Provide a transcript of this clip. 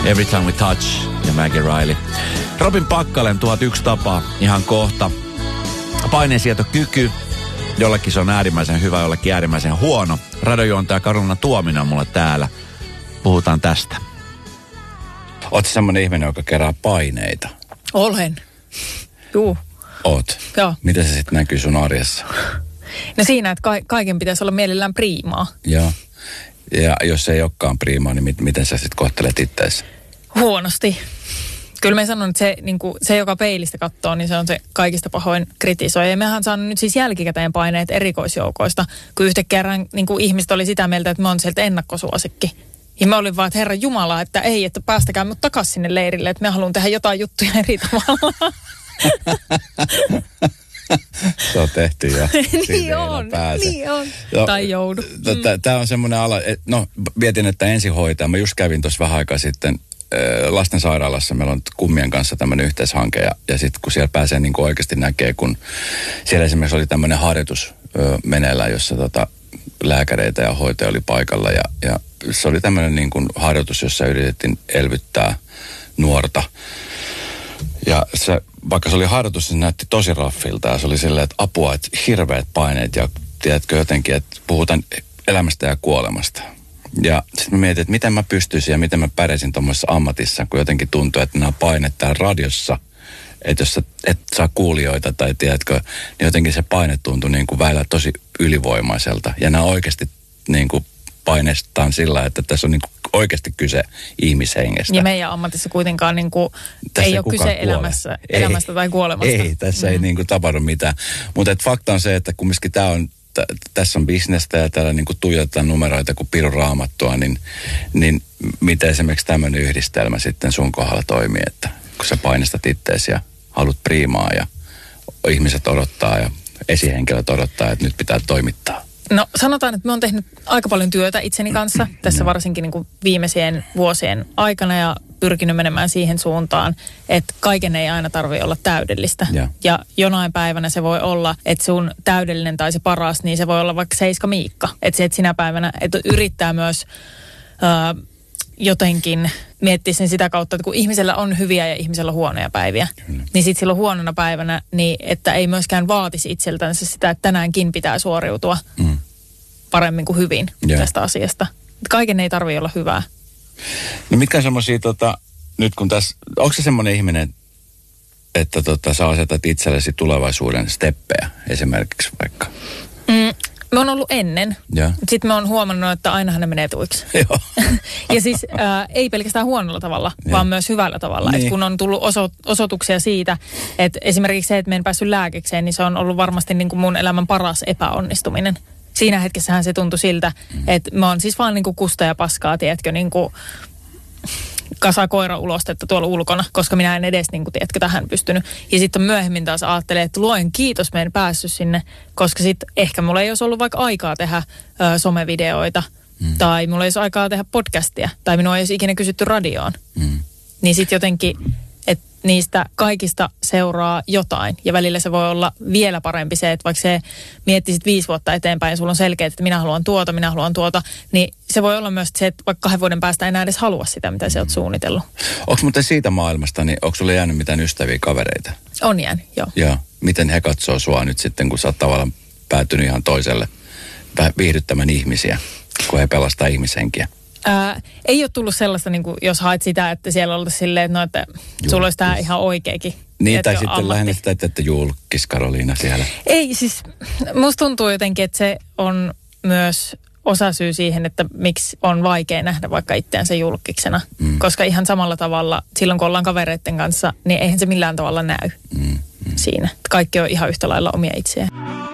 Every Time We Touch ja Maggie Riley. Robin Pakkalen, 1001 tapa, ihan kohta. Paineensietokyky. Jollekin se on äärimmäisen hyvä, jollekin äärimmäisen huono. Radiojuontaja Karolina Tuominen on mulla täällä. Puhutaan tästä. Ootko semmoinen ihminen, joka kerää paineita? Olen. Juu. Oot? Joo. Miten se sitten näkyy sun arjessa? No siinä, että kaiken pitäisi olla mielellään priimaa. Joo. Ja jos ei olekaan priimaa, niin miten sä sitten kohtelet itseäsi? Huonosti. Kyllä mä sanon, että se, joka peilistä katsoo, niin se on se kaikista pahoin kritisoi. Ja mehän on saanut nyt siis jälkikäteen paineet erikoisjoukoista, kun yhtäkkiä niin ihmiset oli sitä mieltä, että mä oon sieltä ennakkosuosikki. Ja mä olin vaan, että Herra Jumala, että ei, että päästäkää mut takaisin sinne leirille, että me haluan tehdä jotain juttuja eri tavalla. Se on tehty jo. Niin on. No, tai joudu. Tämä on semmoinen ala, mietin, että ensihoitaja. Mä just kävin tuossa vähän aikaa sitten lastensairaalassa. Meillä on kummien kanssa tämmöinen yhteishanke. Ja sitten kun siellä pääsee niin kuin oikeasti näkee, kun siellä esimerkiksi oli tämmöinen harjoitus meneillään, jossa lääkäreitä ja hoitajia oli paikalla. Ja se oli tämmöinen niin kuin harjoitus, jossa yritettiin elvyttää nuorta. Ja se, vaikka se oli harjoitus, se näytti tosi raffilta ja se oli silleen, että apua, että hirveät paineet ja tiedätkö jotenkin, että puhutaan elämästä ja kuolemasta. Ja sitten mä mietin, että miten mä pystyisin ja miten mä pärjäsin tuommoisessa ammatissa, kun jotenkin tuntuu, että nämä painet täällä radiossa, että jos sä et saa kuulijoita tai tiedätkö, niin jotenkin se paine tuntui niin kuin väillä tosi ylivoimaiselta. Ja nämä oikeasti niin kuin paineistaan sillä, että tässä on niin kuin oikeasti kyse ihmishengestä. Ja meidän ammatissa kuitenkaan niin kuin ei ole kyse elämästä tai kuolemasta. Ei, tässä ei niin kuin tapahdu mitään. Mutta fakta on se, että kumminkin tässä on bisnestä ja täällä niin kuin tuijotetaan numeroita kuin pirun raamattua, niin miten esimerkiksi tämmöinen yhdistelmä sitten sun kohdalla toimii, että kun sä painestat itteesi ja haluat priimaa ja ihmiset odottaa ja esihenkilöt odottaa, että nyt pitää toimittaa. No sanotaan, että mä oon tehnyt aika paljon työtä itseni kanssa tässä varsinkin niin kuin viimeisien vuosien aikana ja pyrkinyt menemään siihen suuntaan, että kaiken ei aina tarvitse olla täydellistä. Ja jonain päivänä se voi olla, että sun täydellinen tai se paras, niin se voi olla vaikka 7 Miikka. Että se, että sinä päivänä, että yrittää myös jotenkin miettiä sen sitä kautta, että kun ihmisellä on hyviä ja ihmisellä on huonoja päiviä, niin sitten silloin huonona päivänä, niin että ei myöskään vaatisi itseltänsä sitä, että tänäänkin pitää suoriutua paremmin kuin hyvin tästä asiasta. Kaiken ei tarvitse olla hyvää. No mitkä on semmoisia, nyt kun tässä, onko se semmoinen ihminen, että sä asetat itsellesi tulevaisuuden steppejä esimerkiksi vaikka? Me on ollut ennen. Sitten me on huomannut, että ainahan ne menee tuiksi. Ja siis ei pelkästään huonolla tavalla, vaan myös hyvällä tavalla. Niin. Et kun on tullut osoituksia siitä, että esimerkiksi se, että me en päässyt lääkikseen, niin se on ollut varmasti niin kuin mun elämän paras epäonnistuminen. Siinä hetkessähän se tuntui siltä, että mä oon siis vaan niin kuin kusta ja paskaa, tiedätkö, niin kuin kasa koira-ulostetta tuolla ulkona, koska minä en edes, niin kuin, tiedätkö, tähän pystynyt. Ja sitten myöhemmin taas ajattelee, että luojen kiitos, mä en päässyt sinne, koska sitten ehkä mulla ei olisi ollut vaikka aikaa tehdä somevideoita, tai mulla ei olisi aikaa tehdä podcastia, tai minua ei olisi ikinä kysytty radioon. Niin sitten jotenkin, että niistä kaikista seuraa jotain, ja välillä se voi olla vielä parempi se, että vaikka se miettisit 5 vuotta eteenpäin, ja sulla on selkeä, että minä haluan tuota, niin se voi olla myös se, että vaikka 2 vuoden päästä enää edes halua sitä, mitä sä oot suunnitellut. Onko muuten siitä maailmasta, niin onko sulle jäänyt mitään ystäviä kavereita? On jäänyt, joo. Joo. Miten he katsoo sua nyt sitten, kun sä oot tavallaan päätynyt ihan toiselle viihdyttämään ihmisiä, kun he pelastaa ihmishenkiä? Ei ole tullut sellaista, niin kuin, jos haet sitä, että siellä oltaisiin silleen, että sulla olisi tämä ihan oikeakin. Niin, tai sitten lähinnä sitä, että julkis Karoliina siellä. Ei, siis musta tuntuu jotenkin, että se on myös osasyy siihen, että miksi on vaikea nähdä vaikka itseänsä julkiksena. Koska ihan samalla tavalla, silloin kun ollaan kavereiden kanssa, niin eihän se millään tavalla näy siinä. Kaikki on ihan yhtä lailla omia itseään.